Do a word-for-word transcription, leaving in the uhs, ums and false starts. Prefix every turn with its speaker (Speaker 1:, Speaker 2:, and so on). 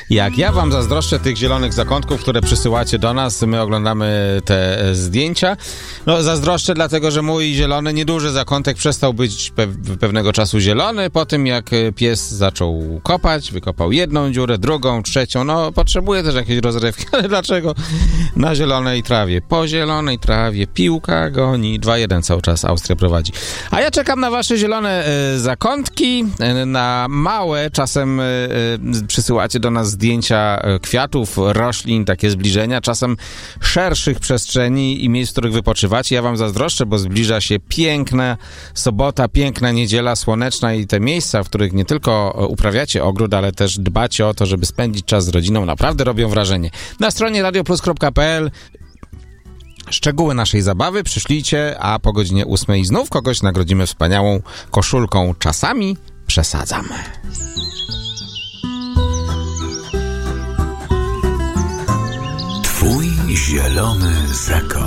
Speaker 1: Jak ja wam zazdroszczę tych zielonych zakątków, które przysyłacie do nas, my oglądamy te zdjęcia. No zazdroszczę dlatego, że mój zielony, nieduży zakątek przestał być pe- pewnego czasu zielony, po tym jak pies zaczął kopać, wykopał jedną dziurę, drugą, trzecią, no potrzebuje też jakiejś rozrywki, ale dlaczego na zielonej trawie? Po zielonej trawie piłka goni, dwa jeden cały czas Austria prowadzi. A ja czekam na wasze zielone e, zakątki, e, na małe, czasem e, przysyłacie do nas zdjęcia kwiatów, roślin, takie zbliżenia, czasem szerszych przestrzeni i miejsc, w których wypoczywacie. Ja wam zazdroszczę, bo zbliża się piękna sobota, piękna niedziela słoneczna i te miejsca, w których nie tylko uprawiacie ogród, ale też dbacie o to, żeby spędzić czas z rodziną, naprawdę robią wrażenie. Na stronie radioplus kropka pe el szczegóły naszej zabawy przyszlijcie, a po godzinie ósmej znów kogoś nagrodzimy wspaniałą koszulką. Czasami przesadzam.
Speaker 2: Twój zielony zakąt.